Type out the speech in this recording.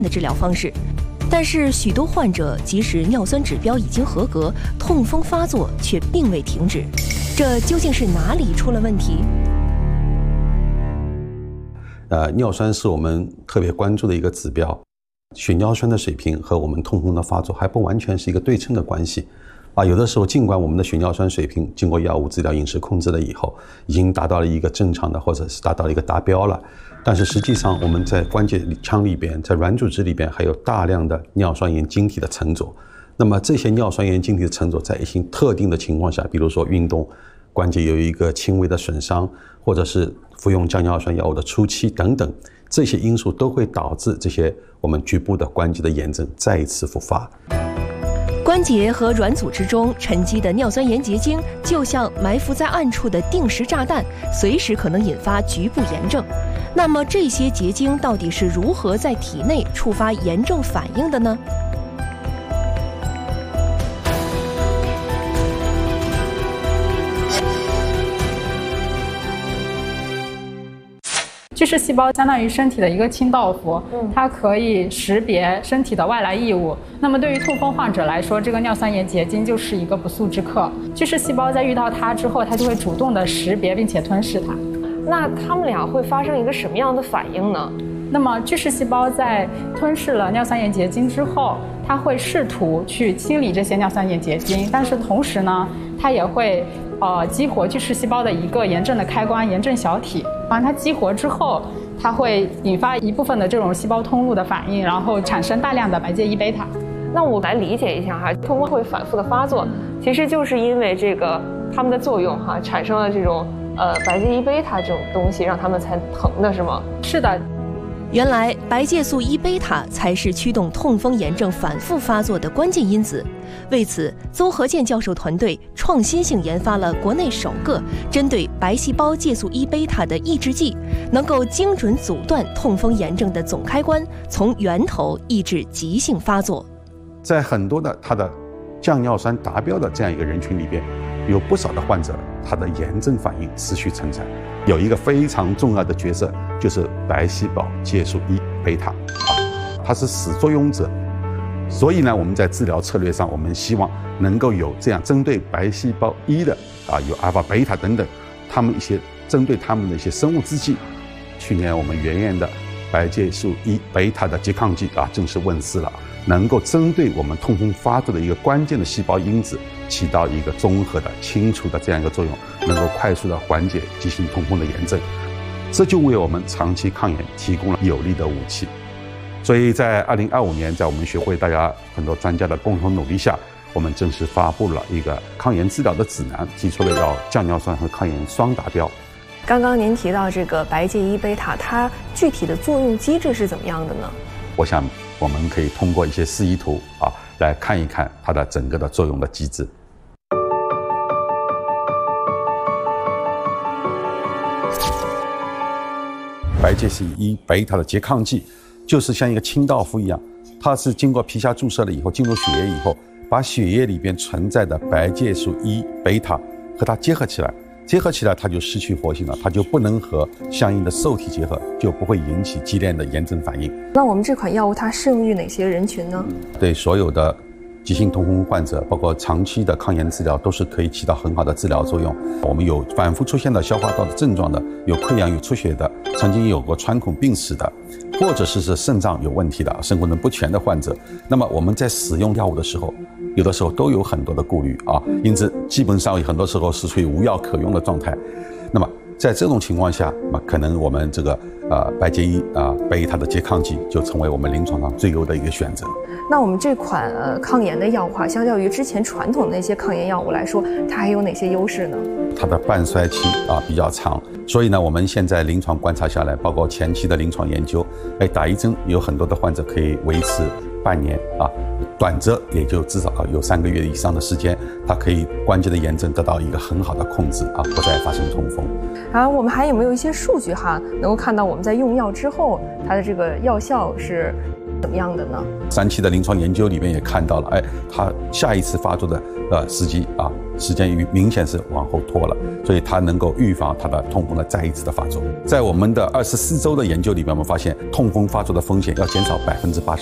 的治疗方式。但是许多患者即使尿酸指标已经合格，痛风发作却并未停止，这究竟是哪里出了问题？ 尿酸是我们特别关注的一个指标，血尿酸的水平和我们痛风的发作还不完全是一个对称的关系。有的时候尽管我们的血尿酸水平经过药物治疗、饮食控制了以后，已经达到了一个正常的或者是达到了一个达标了，但是实际上我们在关节腔里边、在软组织里边还有大量的尿酸盐晶体的沉着。那么这些尿酸盐晶体的沉着，在一些特定的情况下，比如说运动、关节有一个轻微的损伤，或者是服用降尿酸药物的初期等等，这些因素都会导致这些我们局部的关节的炎症再一次复发。 关节和软组织中沉积的尿酸盐结晶，就像埋伏在暗处的定时炸弹，随时可能引发局部炎症。那么这些结晶到底是如何在体内触发炎症反应的呢？ 巨噬细胞相当于身体的一个清道夫，它可以识别身体的外来异物。那么对于痛风患者来说，这个尿酸盐结晶就是一个不速之客。巨噬细胞在遇到它之后，它就会主动的识别并且吞噬它。 那它们俩会发生一个什么样的反应呢？ 那么巨噬细胞在吞噬了尿酸盐结晶之后，它会试图去清理这些尿酸盐结晶，但是同时呢，它也会激活巨噬细胞的一个炎症的开关——炎症小体。它激活之后，它会引发一部分的这种细胞通路的反应，然后产生大量的白介一贝塔。 那我来理解一下哈，痛风会反复的发作，其实就是因为这个它们的作用产生了这种白介一贝塔这种东西，让它们才疼的是吗？ 是的。 原来白介素一贝塔才是驱动痛风炎症反复发作的关键因子。为此，邹和健教授团队创新性研发了国内首个针对白细胞介素一贝塔的抑制剂，能够精准阻断痛风炎症的总开关，从源头抑制急性发作。 在很多的它的降尿酸达标的这样一个人群里边，有不少的患者他的炎症反应持续存在。有一个非常重要的角色，就是白细胞介素一贝塔，它是始作俑者。所以呢，我们在治疗策略上，我们希望能够有这样针对白细胞一的有阿尔法、贝塔等等，他们一些针对他们的一些生物制剂。去年我们原研的白介素一贝塔的拮抗剂正式问世了，能够针对我们痛风发作的一个关键的细胞因子，起到一个综合的清除的这样一个作用，能够快速的缓解急性痛风的炎症，这就为我们长期抗炎提供了有力的武器。所以在2025年，在我们学会大家很多专家的共同努力下，我们正式发布了一个抗炎治疗的指南，提出了要降尿酸和抗炎双达标。 刚刚您提到这个白介一贝塔，它具体的作用机制是怎么样的呢？ 我想我们可以通过一些示意图来看一看它的整个的作用的机制。白介素一贝塔的拮抗剂就是像一个清道夫一样，它是经过皮下注射了以后，进入血液以后，把血液里边存在的白介素一贝塔和它结合起来，它就失去活性了，它就不能和相应的受体结合，就不会引起激烈的炎症反应。 那我们这款药物它适用于哪些人群呢？ 对所有的急性痛风患者，包括长期的抗炎治疗，都是可以起到很好的治疗作用。我们有反复出现的消化道的症状的，有溃疡、有出血的，曾经有过穿孔病史的，或者是肾脏有问题的、肾功能不全的患者，那么我们在使用药物的时候，有的时候都有很多的顾虑因此基本上很多时候是处于无药可用的状态。那么在这种情况下，可能我们这个白介一贝塔的拮抗剂就成为我们临床上最优的一个选择。 那我们这款抗炎的药物相较于之前传统的那些抗炎药物来说，它还有哪些优势呢？ 它的半衰期比较长，所以呢，我们现在临床观察下来，包括前期的临床研究，打一针有很多的患者可以维持半年短则也就至少有3个月以上的时间，它可以关节的炎症得到一个很好的控制不再发生痛风。 我们还有没有一些数据能够看到我们在用药之后，它的这个药效是怎么样的呢？3 期的临床研究里面也看到了，它下一次发作的时机时间明显是往后拖了，所以它能够预防它的痛风的再一次的发作。在我们的24周的研究里面，我们发现痛风发作的风险要减少80%。